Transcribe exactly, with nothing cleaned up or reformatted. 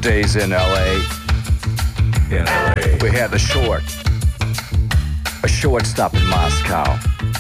days in L A. In L A. We had a short, a short stop in Moscow.